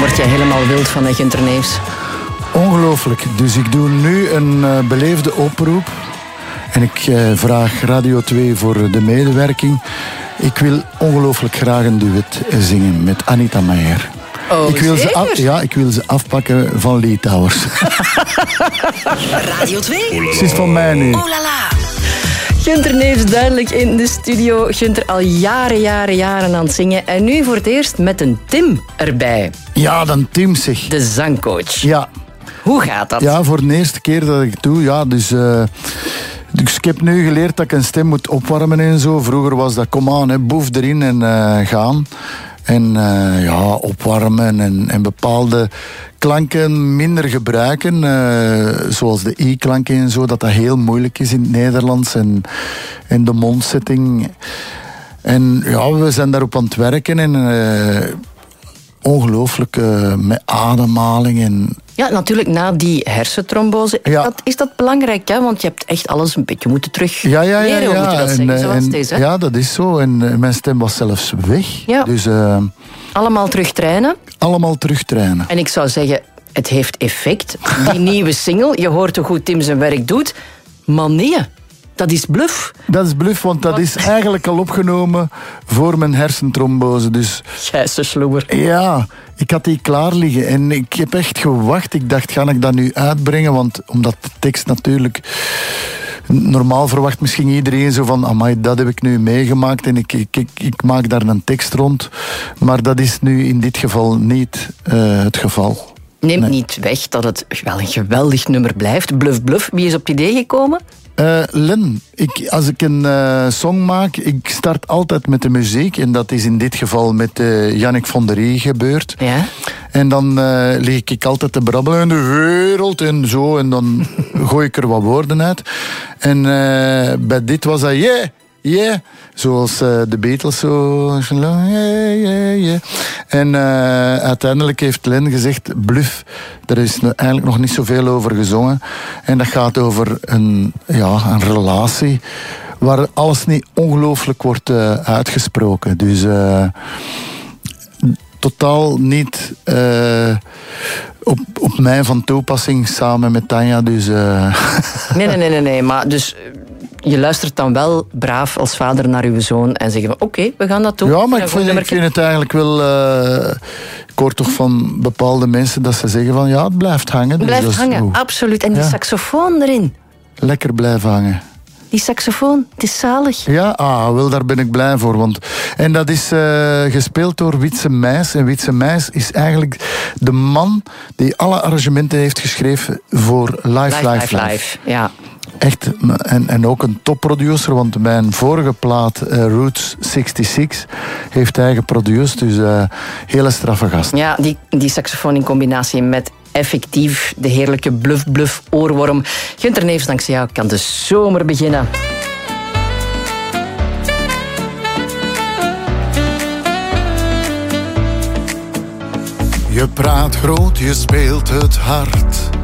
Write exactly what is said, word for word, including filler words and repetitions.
Word jij helemaal wild van de Gunter Neefs? Ongelooflijk. Dus ik doe nu een uh, beleefde oproep. En ik uh, vraag Radio twee voor de medewerking. Ik wil ongelooflijk graag een duet zingen met Anita Meijer. Oh, ik wil zeker? Ze af, ja, ik wil ze afpakken van Litouwers. Radio twee. Ze is van mij nu. Oh la la. Gunter Neefs duidelijk in de studio. Gunter al jaren, jaren, jaren aan het zingen. En nu voor het eerst met een Tim erbij. Ja, dan Tim zeg. De zangcoach. Ja. Hoe gaat dat? Ja, voor de eerste keer dat ik het doe. Ja, dus... Uh, Dus ik heb nu geleerd dat ik een stem moet opwarmen en zo. Vroeger was dat, kom aan, hè, boef erin en uh, gaan. En uh, ja, opwarmen en, en bepaalde klanken minder gebruiken. Uh, zoals de i-klanken en zo, dat dat heel moeilijk is in het Nederlands. En, en de mondzetting. En ja, we zijn daarop aan het werken. En uh, ongelooflijk uh, met ademhaling en... Ja, natuurlijk na die hersentrombose. Ja. Is, dat, is dat belangrijk, hè? Want je hebt echt alles een beetje moeten terug ja, ja, ja, leren, ja. moet je dat en, zeggen, zoals en, het is, hè? Ja, dat is zo. En uh, mijn stem was zelfs weg. Ja. Dus uh, Allemaal terug trainen. allemaal terugtrainen. En ik zou zeggen, het heeft effect. Die nieuwe single, je hoort hoe goed Tim zijn werk doet. Maar nee, dat is bluff. Dat is bluff, want dat Wat? is eigenlijk al opgenomen voor mijn hersentrombose. Dus Gijsse sloeber. ja, ik had die klaar liggen en ik heb echt gewacht. Ik dacht, ga ik dat nu uitbrengen? Want omdat de tekst natuurlijk... Normaal verwacht misschien iedereen zo van... Amai, dat heb ik nu meegemaakt en ik, ik, ik, ik maak daar een tekst rond. Maar dat is nu in dit geval niet uh, het geval. Neemt Nee. niet weg dat het wel een geweldig nummer blijft. Bluff, bluff. Wie is op het idee gekomen? Uh, Len, ik, als ik een uh, song maak, ik start altijd met de muziek. En dat is in dit geval met uh, Jannik von der Rie gebeurd. Ja. En dan uh, lig ik altijd te brabbelen in de wereld en zo. En dan gooi ik er wat woorden uit. En uh, bij dit was dat yeah, yeah. Zoals uh, de Beatles zo. Yeah, yeah, yeah. En uh, uiteindelijk heeft Len gezegd, bluff. Er is nu eigenlijk nog niet zoveel over gezongen. En dat gaat over een, ja, een relatie waar alles niet ongelooflijk wordt uh, uitgesproken. Dus... Uh, totaal niet uh, op, op mij van toepassing samen met Tanja. Dus, uh... Nee, nee, nee, nee, nee. Maar dus je luistert dan wel braaf als vader naar uw zoon en zeggen van oké, okay, we gaan dat doen. Ja, maar ik vind, ik vind het eigenlijk wel... Uh, ik hoor toch van bepaalde mensen dat ze zeggen van ja, het blijft hangen. Het dus blijft dat is hangen, goed. absoluut. En die Ja. saxofoon erin. Lekker blijven hangen. Die saxofoon, het is zalig. Ja, ah, wel, daar ben ik blij voor. Want... En dat is uh, gespeeld door Wietse Meijs. En Wietse Meijs is eigenlijk de man die alle arrangementen heeft geschreven voor Live, Live, Live. live, live. Ja. Echt, en, en ook een topproducer, want mijn vorige plaat, uh, Roots zesenzestig, heeft hij geproduceerd. Dus uh, hele straffe gast. Ja, die, die saxofoon in combinatie met effectief de heerlijke bluff-bluff oorworm. Gunter Neefs, dankzij jou kan de zomer beginnen. Je praat groot, je speelt het hard.